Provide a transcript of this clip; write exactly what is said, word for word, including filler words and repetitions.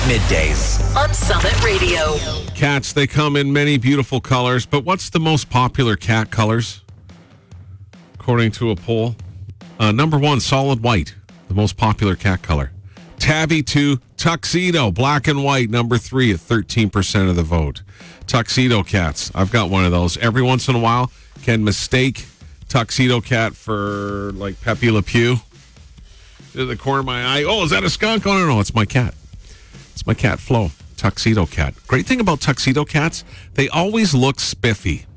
Middays on Summit Radio. Cats, they come in many beautiful colors, but what's the most popular cat colors? According to a poll, uh, number one, solid white, the most popular cat color. Tabby, two, tuxedo, black and white, number three at thirteen percent of the vote. Tuxedo cats, I've got one of those. Every once in a while, can mistake tuxedo cat for like Pepe Le Pew. To the corner of my eye, oh, is that a skunk? Oh, no, no, it's my cat. It's my cat, Flo. Tuxedo cat. Great thing about tuxedo cats, they always look spiffy.